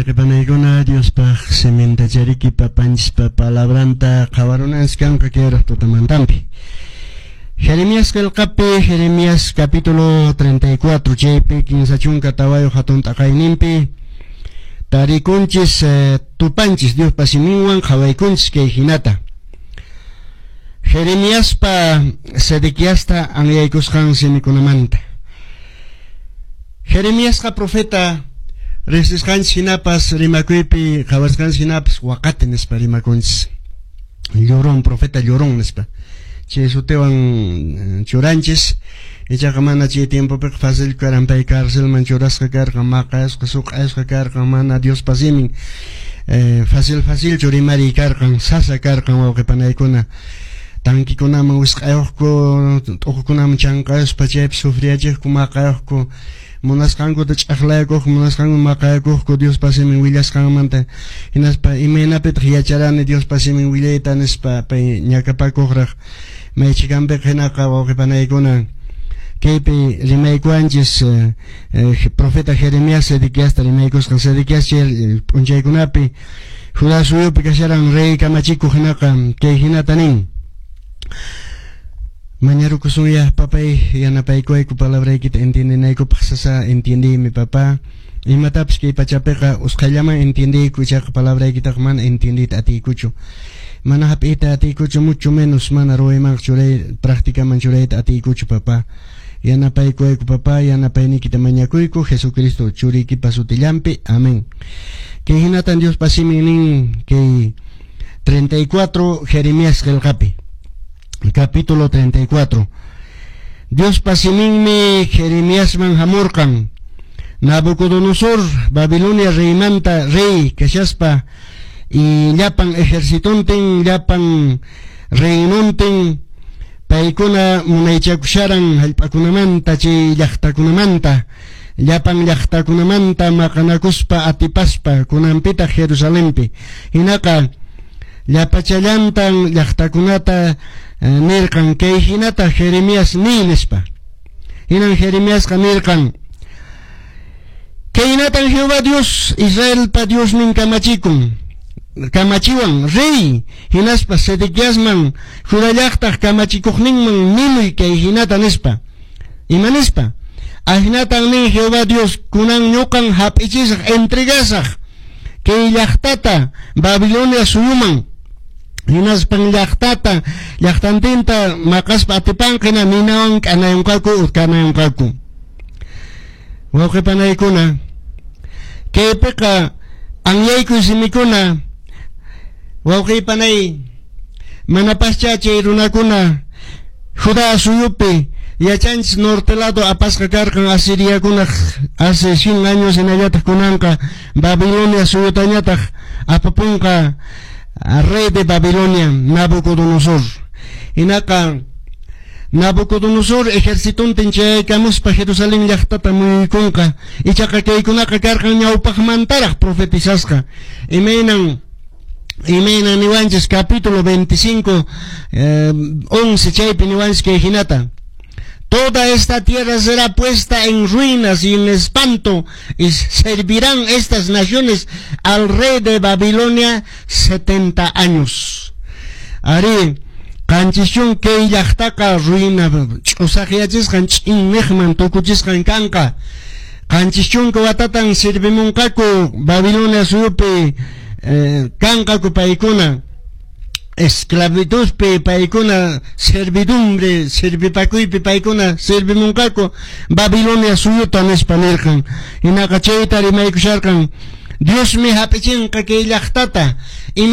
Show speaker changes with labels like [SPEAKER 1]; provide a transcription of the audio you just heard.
[SPEAKER 1] Wayqipanaykuna Diospaq simintacharikipa panchispa palabranta qawarunanskanqa kay tutamantampi. Jeremías qillqapi, Jeremías capítulo 34, chaypi 15 chunka tawayo hatun t'aqayninpi tarikunchis tupanchis Diospa siminwan qhawaykunchis kay hinata. Jeremíaspa Sedequiasta anyaykusqan simikunamanta. Jeremíasqa profeta resisqanchis hinapas rimakuypi qhawarisqanchis hinapas waqati nispa rimakunchis. Llorón, profeta Llorón nispa. Chay sutiwan churanchis ichaqa mana chay tiempopiqa fácil karan pay cárcelman churasqa karqa maqayasqa suqayasqa karqa mana Diospa simin fácil churimari karqan sasa karqan wawqipanaykuna tanquikunaman wisq'ayuqku t'uqukunaman chanqayuspa chaypi sufriyachiqku maqayuqku munasqankuta ch'aqlaykuq munasqanku maqaykuqku Diospa simin willasqanmanta hinaspa imaynapitaq yacharani Diospa simin willayta nispa pay ñakapakuqraq maychikanpiqa hinaqa wawqipanaykuna kaypi rimaykuanchis profeta Jeremías Sedequiasta rimaykusqa. Sedequias chay p'unchaykunapi Judá suyupi kasharan rey kamachikuq hinaqa kay hinata nin: mañarukusunya papay yanapaykuayku palabraykita entiendinaykupaq sasa entendí mi papá imatapas kay pachapiqa usqayllaman entendiyku ichaqa palabraykitaqa mana entendita atiykuchu mana hap'ita atiykuchu mucho menos mana ruwayman churay practicaman churayta atiykuchu papá yanapaykuayku papá yanapaynikita mañakuyku Jesucristo churiykipa sutillampi amén. Kay hinatan Diospa simin nin kay 34 Jeremías qillqapi capítulo 34. Diospa siminmi Jeremíasman hamurqan Nabucodonosor Babilonia reymanta rey kashaspa y llapan ejércitontin llapan reynontin paykuna munaychakusharan hallp'akunamanta chay llaqtakunamanta llapan llaqtakunamanta maqanakuspa atipaspa kunampita Jerusalempi hinaqa llapachallantan llaqtakunata nirqan kay hinata Jeremías nispa. Hinan Jeremíasqa nirqan kay hinatan Jehová Dios Israelpa Dios nin kamachiwan rey hinaspa Sedequiasman Judá llaqtaq kamachikuqninman nimuy kay hinata nispa. Ima nispa? Hinatan nin Jehová Dios kunan ñuqan hap'ichisaq entregasaq kay llaqtata Babilonia suyuman hinaspan llaqtantinta maqaspa atipanqina ninawan k'anayunqaku utkanayunqaku. Wawqipanaykuna kaypiqa anyaykuy simikuna wawqiypanay manapascha chay runakuna Judá suyupi yachanchis norte lado apasqa karqan asiriakunaq hace 100 años hinallataq kunanqa Babilonia suyutañataq apapunqa rey de Babilonia Nabucodonosor. Hinaqa Nabucodonosor ejércitontin chayaykamuspa Jerusalén llaqtata muyuykunqa ichaqa kaykunaqa karqan ñawpaqmantaraq profetisasqa imaynan niwanchis capítulo 25 11 chaypi niwanchis kay hinata: toda esta tierra será puesta en ruinas y en espanto, y servirán estas naciones al rey de Babilonia 70 años. Ari, kanchishun kay llaqtaqa ruina, ch'usaqyachisqan ch'inniqman tukuchisqan kanqa. Kanchishunqa watatan sirvimunqaku Babilonia suyupi kanqaku paykuna. Esclavitudpi paykuna servidumbre servipakuypi paykuna servimunqaku Babilonia suyuta nispa nirqan. Hinaqa chayta rimaykusharqan Diosmi hap'ichinqa kay llaqtata